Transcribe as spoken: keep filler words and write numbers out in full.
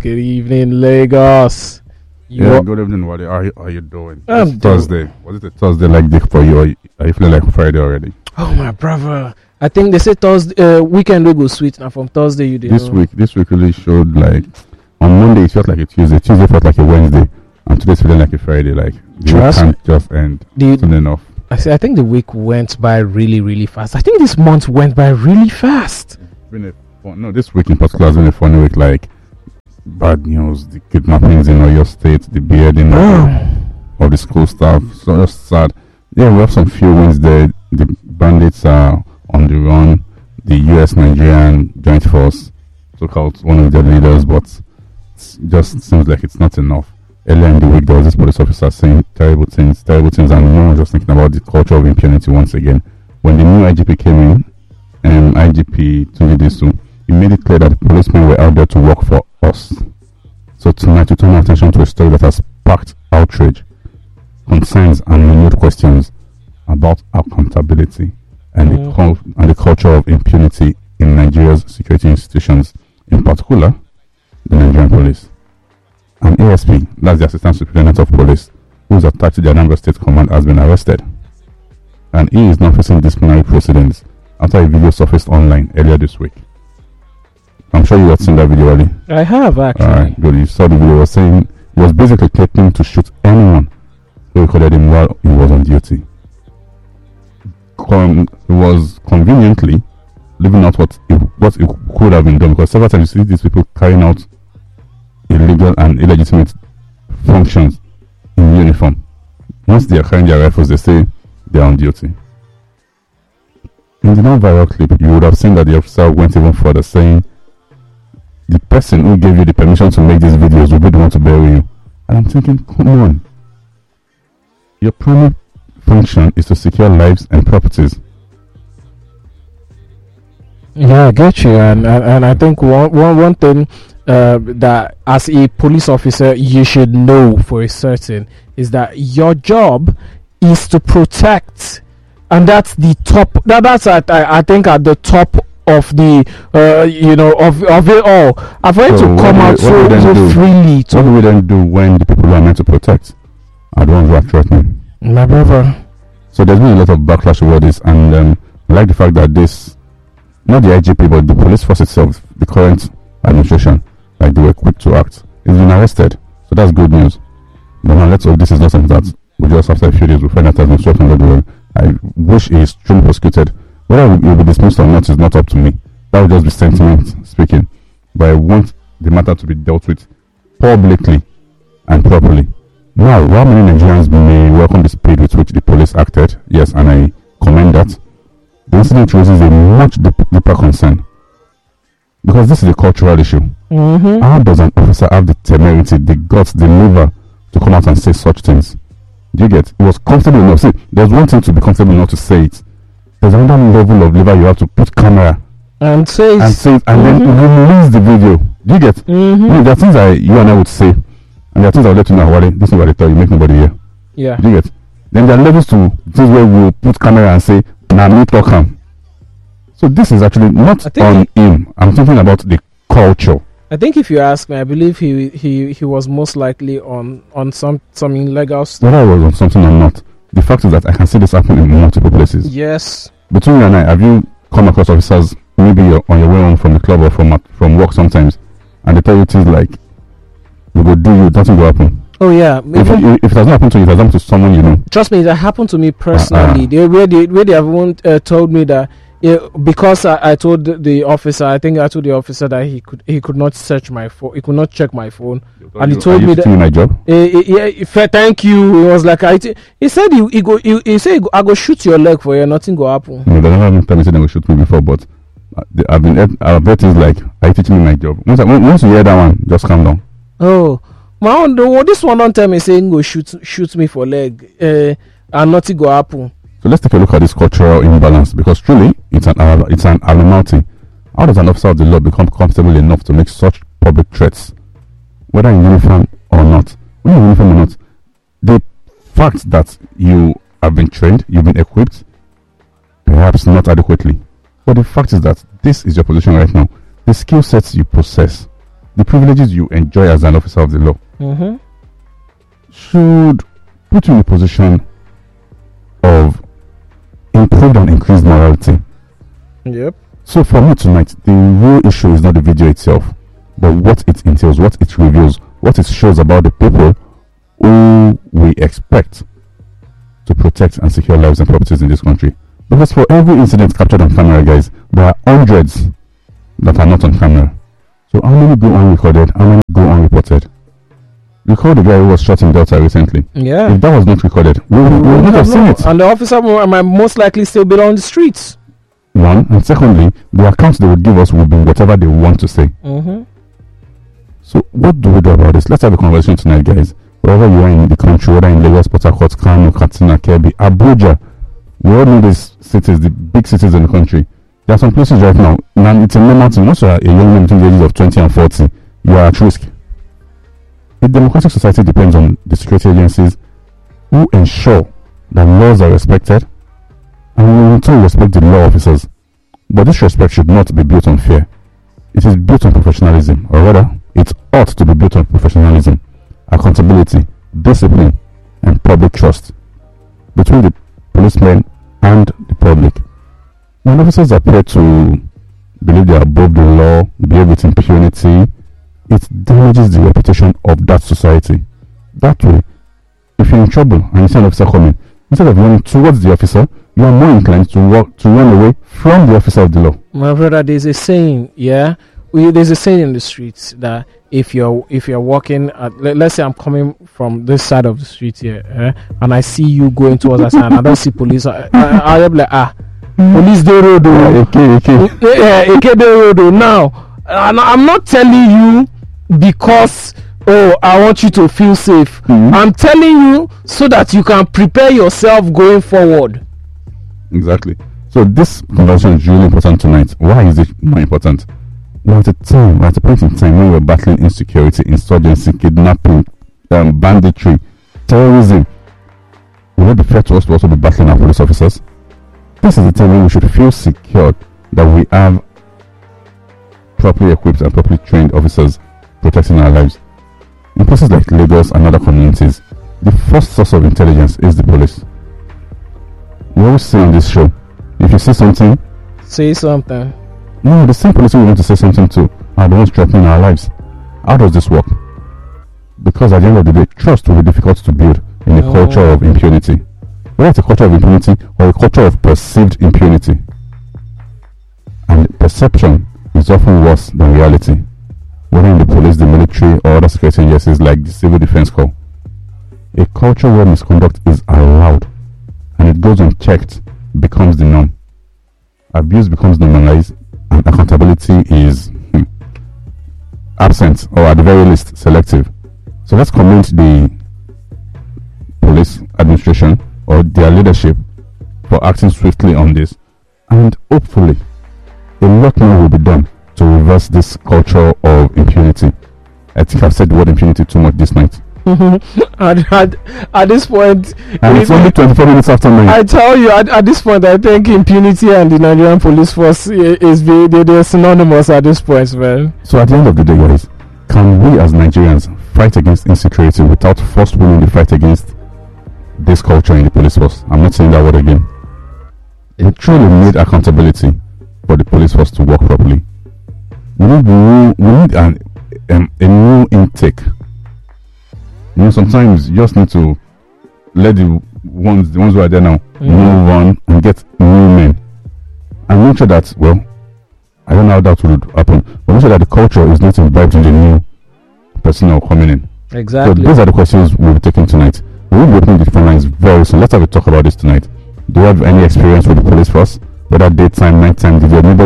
Good evening, Lagos. You Yeah, are- good evening, Wally. How are you, how are you doing? I'm It's Thursday. Was it a Thursday like this for you, or you- are you feeling like Friday already? Oh my brother. I think they say Thursday uh, weekend will go sweet now. From Thursday you did. This week, this week really showed like on Monday it felt like a Tuesday, Tuesday felt like a Wednesday, and today's feeling like a Friday. Like the week Trust can't just end The, soon enough. I say I think the week went by really, really fast. I think this month went by really fast. It's been a fun, no, this week in particular has been a funny week. Like bad news, the kidnappings in Oyo State, the beheading Oh. of the school staff. So just sad. Yeah, we have some few wins there. The bandits are on the run. The U S Nigerian Joint Force took out one of their leaders, but it just seems like it's not enough. Earlier in the week, there was this police officer saying terrible things, terrible things, and no one was just thinking about the culture of impunity once again. When the new I G P came in, um, I G P Tunji Disu, he made it clear that the policemen were out there to work for us. So tonight, we turn our attention to a story that has sparked outrage, concerns, and renewed questions about accountability and, Mm. the cul- and the culture of impunity in Nigeria's security institutions, in particular, the Nigerian police. An A S P, that's the Assistant Superintendent of Police, who is attached to the Anambra State Command, has been arrested. And he is now facing disciplinary proceedings after a video surfaced online earlier this week. I'm sure you have seen that video already. I have actually. Alright, good. You saw the video. He was saying he was basically threatening to shoot anyone who recorded him while he was on duty. Con- he was conveniently leaving out what it, what it could have been done, because several times you see these people carrying out illegal and illegitimate functions in uniform. Once they are carrying their rifles, they say they are on duty. In the non-viral clip, you would have seen that the officer went even further, saying the person who gave you the permission to make these videos will be the one to bury you. And I'm thinking, come on. Your primary function is to secure lives and properties. Yeah, I get you, and and, and I think one one one thing uh, that as a police officer you should know for a certain is that your job is to protect, and that's the top. That that's at I, I think at the top of the uh, you know of of it all. I've tried So to what come do we- out what do so, we then so do? freely What do to we then do when the people who are meant to protect are the ones who are threatening? my brother. So there's been a lot of backlash over this, and um, I like the fact that this, not the I G P, but the police force itself, the current administration, like they were quick to act. He's been arrested, so that's good news. But now let's hope this is not something that we just after a few days we find out has been swept under the rug. I wish he is truly prosecuted. Whether he will be dismissed or not is not up to me. That would just be sentiment speaking. But I want the matter to be dealt with publicly and properly. Now, while many Nigerians may welcome the speed with which the police acted, yes, and I commend that, the incident raises a much deep, deeper concern. Because this is a cultural issue. Mm-hmm. How does an officer have the temerity, the guts, the liver to come out and say such things? Do you get? It was comfortable enough. See, there's one thing to be comfortable enough to say it. There's another level of liver you have to put camera And says and say it, and Mhm. then release the video. Do you get? Mhm. No, there are things that you and I would say, and there are things I would let you know, Wale, this is what I tell you, make nobody hear. yeah. Do you get? Then there are levels to things where we'll put camera and say, nah, me talk am. So this is actually not I think on him. I'm thinking about the culture. I think if you ask me, I believe he he he was most likely on on some some illegal stuff. Whether I was on something or not, the fact is that I can see this happen in multiple places. Yes. Between you and I, have you come across officers, maybe you're on your way home from the club or from at- from work sometimes, and they tell you things like, we go do you, nothing will happen. Oh yeah. If, Even- it, if it has not happened to you, it has happened to someone you know. Trust me, that happened to me personally. Uh-uh. They where they where they have one, uh, told me that yeah, because I, I told the- the officer, I think I told the officer that he could he could not search my phone, he could not check my phone, and he told Are you me teaching that. me my job? Eh, eh, yeah, if, uh, thank you. He was like, I t- he said he, he go he, he said he go, I go shoot your leg for you, nothing go happen. No, they never even tell me say they will shoot me before, but uh, they, I've been heard- I've heard things like, are you teaching me my job? Once, I, once you hear that one, just calm down. Oh, my own, the, one- this one don't tell me saying go shoot shoot me for leg, uh, and nothing go happen. So let's take a look at this cultural imbalance, because truly it's an uh, it's an abnormality. How does an officer of the law become comfortable enough to make such public threats, whether in uniform or not? When you're in uniform or not, the fact that you have been trained, you've been equipped, perhaps not adequately, but the fact is that this is your position right now. The skill sets you possess the privileges you enjoy as an officer of the law Mm-hmm. should put you in a position of improved and increased morality. Yep. So for me tonight, the real issue is not the video itself, but what it entails, what it reveals, what it shows about the people who we expect to protect and secure lives and properties in this country. Because for every incident captured on camera, guys, there are hundreds that are not on camera. So how many go unrecorded? How many go unreported? Recall the guy who was shot in Delta recently. Yeah. If that was not recorded, we we would not have seen it. And the officer mo- might most likely still be on the streets. One, and secondly, the accounts they would give us will be whatever they want to say. Mm-hmm. So what do we do about this? Let's have a conversation tonight, guys. Wherever you are in the country, whether in Lagos, Port Harcourt, Kano, Katsina, Kebbi, Abuja, we all know these cities, the big cities in the country. There are some places right now, now it's a normal thing. Once you are a young man between the ages of twenty and forty, you are at risk. A democratic society depends on the security agencies who ensure that laws are respected and we in turn respect the law officers. But this respect should not be built on fear. It is built on professionalism, or rather, it ought to be built on professionalism, accountability, discipline, and public trust between the policemen and the public. When officers appear to believe they are above the law, behave with impunity, it damages the reputation of that society. That way, if you're in trouble and you see an officer coming, instead of running towards the officer, you are more inclined to walk to run away from the officer of the law. My brother, there's a saying, yeah. We, there's a saying in the streets that if you're if you're walking, at, let, let's say I'm coming from this side of the street here, eh, and I see you going towards us, and I don't see police, I, I, I'll be like, ah, police the road, oh, okay, okay. yeah, okay, the road, oh. Now, and I'm not telling you because oh I want you to feel safe. Mm-hmm. I'm telling you so that you can prepare yourself going forward. Exactly. So this conversation is really important tonight. Why is it more important? We're at a time, we're at a point in time when we're battling insecurity, insurgency, kidnapping, um, banditry, terrorism. Will it be fair to us to also be battling our police officers? This is the time when we should feel secured that we have properly equipped and properly trained officers protecting our lives. In places like Lagos and other communities, the first source of intelligence is the police. We always say on this show, if you see something, say something. No, the same police we want to say something to are the ones threatening our lives. How does this work? Because at the end of the day, trust will be difficult to build in a oh. culture of impunity. Whether it's a culture of impunity or a culture of perceived impunity. And perception is often worse than reality. Whether in the police, the military, or other security agencies like the Civil Defense Corps. A culture where misconduct is allowed and it goes unchecked becomes the norm. Abuse becomes normalized and accountability is hmm, absent, or at the very least selective. So let's commend the police administration or their leadership for acting swiftly on this, and hopefully a lot more will be done to reverse this culture of impunity. I think I've said the word impunity too much this night. at, at, at this point, and it's only twenty-four minutes after nine. I tell you, at, at this point, I think impunity and the Nigerian police force is they, they're synonymous at this point, man. So at the end of the day, guys, can we as Nigerians fight against insecurity without first winning the fight against this culture in the police force? I'm not saying that word again. We truly need accountability for the police force to work properly. We need new, we need an, um, a new intake. You know, sometimes you just need to let the ones, the ones who are there now, mm. move on and get new men, and make sure that, well, I don't know how that would happen, but make sure that the culture is not imbibed in the new personnel coming in. Exactly. So these are the questions we'll be taking tonight. We will be opening the phone lines very soon. Let's have a talk about this tonight. Do you have any experience with the police force, whether daytime, nighttime? Did your neighbor